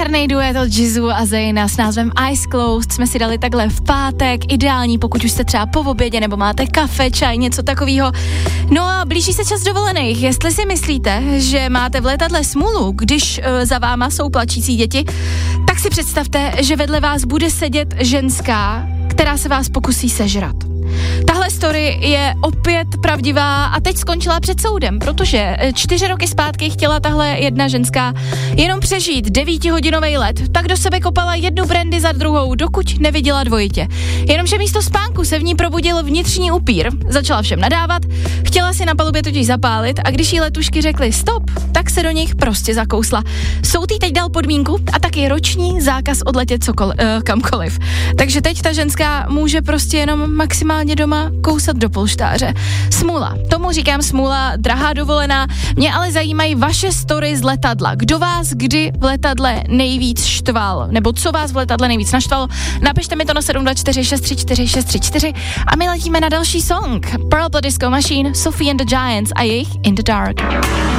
Nádherný duet od Jizu a Zayna s názvem Eyes Closed jsme si dali takhle v pátek, ideální, pokud už jste třeba po obědě nebo máte kafe, čaj, něco takového. No a blíží se čas dovolených. Jestli si myslíte, že máte v letadle smůlu, když za váma jsou plačící děti, tak si představte, že vedle vás bude sedět ženská, která se vás pokusí sežrat. Tahle story je opět pravdivá a teď skončila před soudem, protože 4 roky zpátky chtěla tahle jedna ženská jenom přežít 9hodinový let, tak do sebe kopala jednu brandy za druhou, dokud neviděla dvojitě. Jenomže místo spánku se v ní probudil vnitřní upír, začala všem nadávat, chtěla si na palubě totiž zapálit a když jí letušky řekly stop, tak se do nich prostě zakousla. Soud jí teď dal podmínku a taky roční zákaz odletět kamkoliv. Takže teď ta ženská může prostě jenom maximálně doma kousat do polštáře. Smůla. Tomu říkám smůla, drahá dovolená. Mě ale zajímají vaše story z letadla. Kdo vás kdy v letadle nejvíc štval? Nebo co vás v letadle nejvíc naštvalo? Napište mi to na 724 634 634 a my letíme na další song. Purple Disco Machine, Sophie and the Giants a jejich In the Dark.